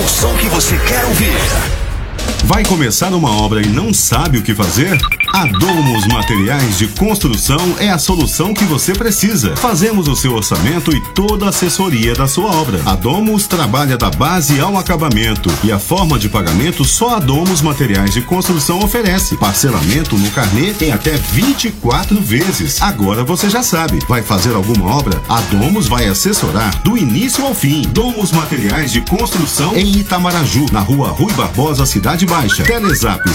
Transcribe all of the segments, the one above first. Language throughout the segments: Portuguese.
O som que você quer ouvir. Vai começar uma obra e não sabe o que fazer? A Domus Materiais de Construção é a solução que você precisa. Fazemos o seu orçamento e toda a assessoria da sua obra. A Domus trabalha da base ao acabamento e a forma de pagamento só a Domus Materiais de Construção oferece. Parcelamento no carnê em até 24 vezes. Agora você já sabe. Vai fazer alguma obra? A Domus vai assessorar do início ao fim. Domus Materiais de Construção em Itamaraju, na rua Rui Barbosa, Cidade Baixa. Telezap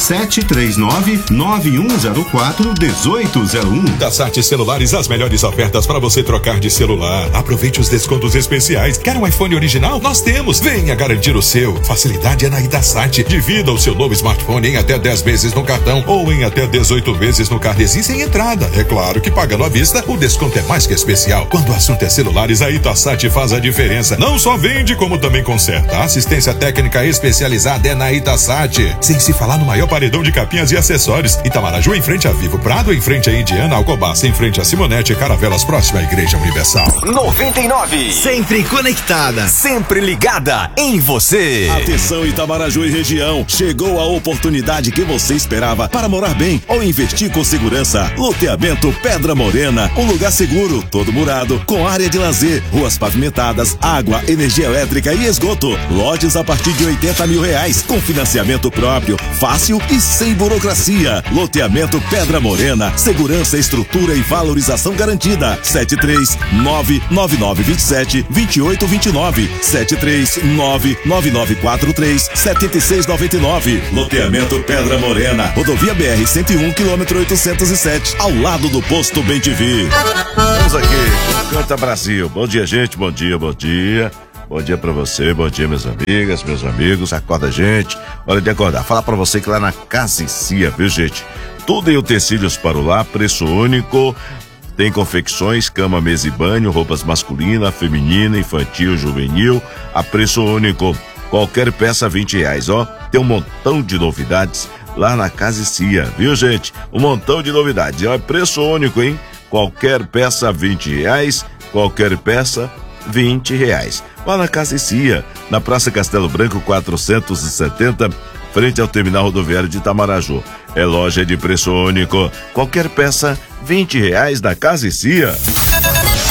739-9104-1801. Da Sat Celulares, as melhores ofertas para você trocar de celular. Aproveite os descontos especiais. Quer um iPhone original? Nós temos. Venha garantir o seu. Facilidade é na Idasat. Divida o seu novo smartphone em até 10 vezes no cartão ou em até 18 vezes no carnezinho sem entrada. É claro que pagando à vista, o desconto é mais que especial. Quando o assunto é celulares, a Idasat faz a diferença. Não só vende, como também conserta. A assistência técnica especializada é na Idasat. Sem se falar no maior paredão de capinhas e acessórios. Itamaraju em frente a Vivo Prado, em frente a Indiana, Alcobaça em frente a Simonete, Caravelas próxima à Igreja Universal. 99. Sempre conectada, sempre ligada em você. Atenção Itamaraju e região. Chegou a oportunidade que você esperava para morar bem ou investir com segurança. Loteamento Pedra Morena, um lugar seguro, todo murado, com área de lazer, ruas pavimentadas, água, energia elétrica e esgoto. Lotes a partir de R$80 mil, com financiamento próprio, fácil e sem burocracia. Loteamento Pedra Morena, segurança, estrutura e valorização garantida. 739-9927-2829. 739-9943-7699. Loteamento Pedra Morena, rodovia BR-101, quilômetro 807, ao lado do posto Bem-TV. Vamos aqui, Canta Brasil. Bom dia, gente, bom dia, bom dia. Bom dia pra você, bom dia minhas amigas, meus amigos, acorda gente, hora de acordar. Falar pra você que lá na Casa e Cia, viu gente? Tudo em utensílios para o lar, preço único, tem confecções, cama, mesa e banho, roupas masculina, feminina, infantil, juvenil, a preço único, qualquer peça R$20, ó, tem um montão de novidades lá na Casa e Cia, viu gente? Um montão de novidades, ó, é preço único, hein? Qualquer peça R$20, qualquer peça R$20. Lá na Casa e Cia, na Praça Castelo Branco 470, frente ao terminal rodoviário de Itamaraju. É loja de preço único. Qualquer peça R$20 na Casa e Cia.